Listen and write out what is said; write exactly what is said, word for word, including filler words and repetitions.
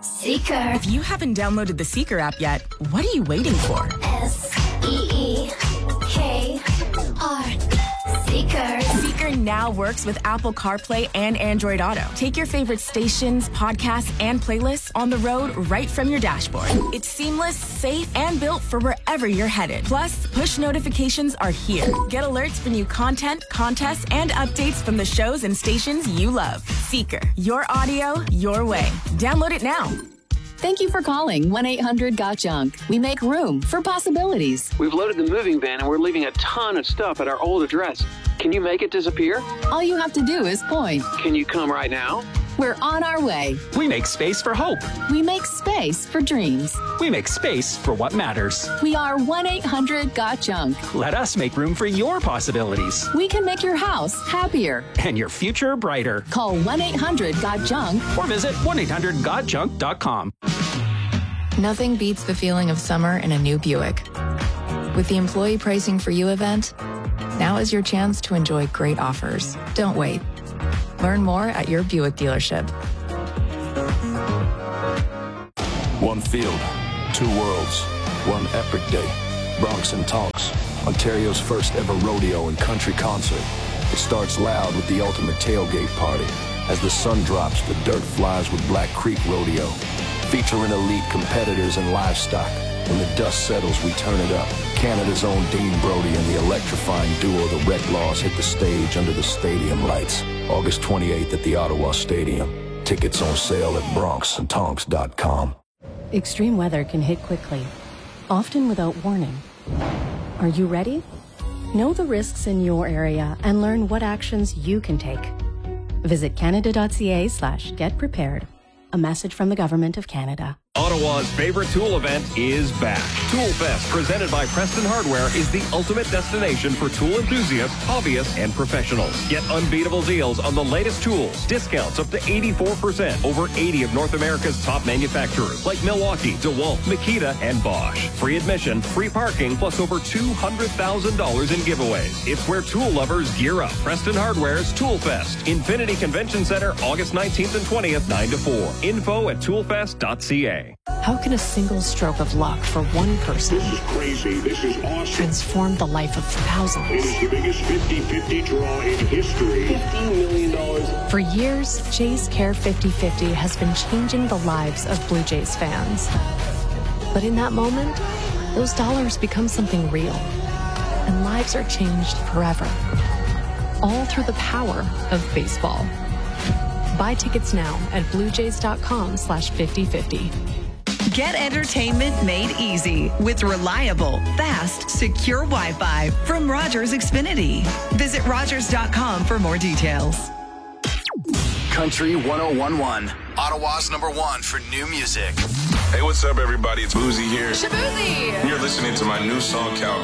Seeker. If you haven't downloaded the Seeker app yet, what are you waiting for? S E E K R. Seeker. Seeker now works with Apple CarPlay and Android Auto. Take your favorite stations, podcasts, and playlists on the road right from your dashboard. It's seamless, safe, and built for wherever you're headed. Plus, push notifications are here. Get alerts for new content, contests, and updates from the shows and stations you love. Seeker. Your audio, your way. Download it now. Thank you for calling one eight hundred got junk. We make room for possibilities. We've loaded the moving van and we're leaving a ton of stuff at our old address. Can you make it disappear? All you have to do is point. Can you come right now? We're on our way. We make space for hope. We make space for dreams. We make space for what matters. We are one eight hundred got junk. Let us make room for your possibilities. We can make your house happier. And your future brighter. Call one eight hundred got junk. Or visit one eight hundred got junk dot com. Nothing beats the feeling of summer in a new Buick. With the Employee Pricing for You event, now is your chance to enjoy great offers. Don't wait. Learn more at your Buick dealership. One field, two worlds, one epic day. Bronx and Tonks, Ontario's first ever rodeo and country concert. It starts loud with the ultimate tailgate party. As the sun drops, the dirt flies with Black Creek Rodeo, featuring elite competitors and livestock. When the dust settles, we turn it up. Canada's own Dean Brody and the electrifying duo The Reclaws hit the stage under the stadium lights. August twenty-eighth at the Ottawa Stadium. Tickets on sale at bronx and tonks dot com. Extreme weather can hit quickly, often without warning. Are you ready? Know the risks in your area and learn what actions you can take. Visit canada.ca slash get prepared. A message from the Government of Canada. Ottawa's favorite tool event is back. Tool Fest, presented by Preston Hardware, is the ultimate destination for tool enthusiasts, hobbyists, and professionals. Get unbeatable deals on the latest tools. Discounts up to eighty-four percent over eighty of North America's top manufacturers like Milwaukee, DeWalt, Makita, and Bosch. Free admission, free parking, plus over two hundred thousand dollars in giveaways. It's where tool lovers gear up. Preston Hardware's Tool Fest. Infinity Convention Center, August nineteenth and twentieth, nine to four. Info at toolfest dot c a. How can a single stroke of luck for one person This is crazy. This is awesome. transform the life of thousands? It is the biggest fifty-fifty draw in history. fifteen million dollars. For years, Jays Care fifty fifty has been changing the lives of Blue Jays fans. But in that moment, those dollars become something real, and lives are changed forever. All through the power of baseball. Buy tickets now at bluejays.com slash 5050. Get entertainment made easy with reliable, fast, secure Wi-Fi from Rogers Xfinity. Visit rogers dot com for more details. Country one oh one point one, Ottawa's number one for new music. Hey, what's up, everybody? It's Boozy here. Shaboozey! You're listening to my new song, Cal.